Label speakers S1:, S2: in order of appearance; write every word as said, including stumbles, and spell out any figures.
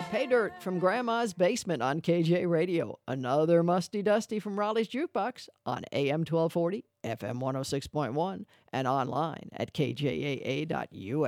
S1: Pay Dirt from Grandma's Basement on K J Radio. Another Musty Dusty from Raleigh's Jukebox on A M twelve forty, F M one oh six point one, and online at K J A A dot U S.